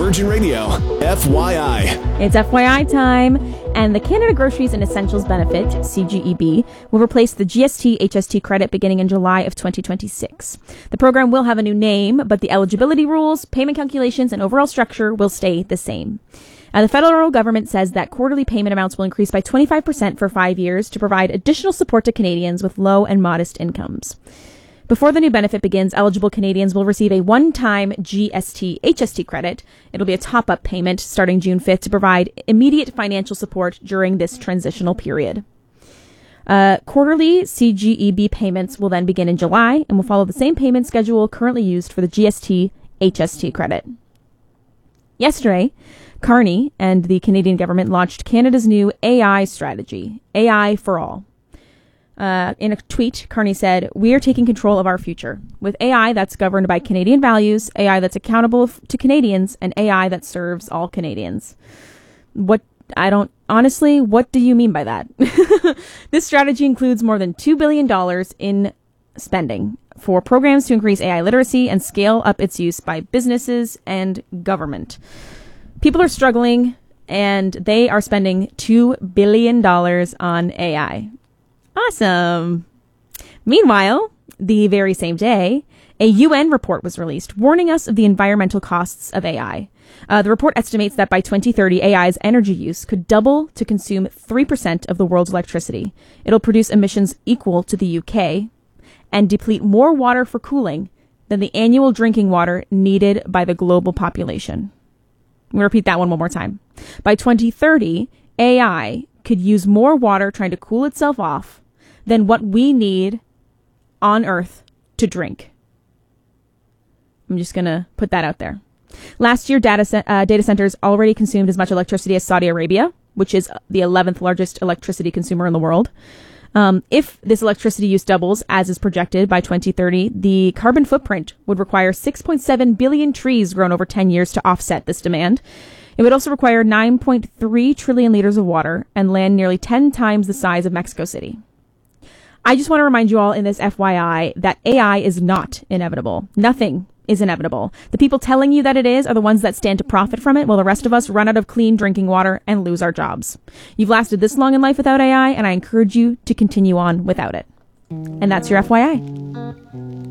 Virgin Radio, FYI. It's FYI time, and the Canada Groceries and Essentials Benefit, CGEB, will replace the GST HST credit beginning in July of 2026. The program will have a new name, but the eligibility rules, payment calculations, and overall structure will stay the same. The federal government says that quarterly payment amounts will increase by 25% for 5 years to provide additional support to Canadians with low and modest incomes. Before the new benefit begins, eligible Canadians will receive a one-time GST HST credit. It'll be a top-up payment starting June 5th to provide immediate financial support during this transitional period. Quarterly CGEB payments will then begin in July and will follow the same payment schedule currently used for the GST HST credit. Yesterday, Carney and the Canadian government launched Canada's new AI strategy, AI for All. In a tweet, Carney said, "We are taking control of our future with AI that's governed by Canadian values, AI that's accountable to Canadians, and AI that serves all Canadians." What do you mean by that? This strategy includes more than $2 billion in spending for programs to increase AI literacy and scale up its use by businesses and government. People are struggling, and they are spending $2 billion on AI. Awesome. Meanwhile, the very same day, a UN report was released warning us of the environmental costs of AI. The report estimates that by 2030, AI's energy use could double to consume 3% of the world's electricity. It'll produce emissions equal to the UK and deplete more water for cooling than the annual drinking water needed by the global population. I'm going to repeat that one more time. By 2030, AI could use more water trying to cool itself off than what we need on Earth to drink. I'm just going to put that out there. Last year, data centers already consumed as much electricity as Saudi Arabia, which is the 11th largest electricity consumer in the world. If this electricity use doubles, as is projected by 2030, the carbon footprint would require 6.7 billion trees grown over 10 years to offset this demand. It would also require 9.3 trillion liters of water and land nearly 10 times the size of Mexico City. I just want to remind you all in this FYI that AI is not inevitable. Nothing is inevitable. The people telling you that it is are the ones that stand to profit from it, while the rest of us run out of clean drinking water and lose our jobs. You've lasted this long in life without AI, and I encourage you to continue on without it. And that's your FYI.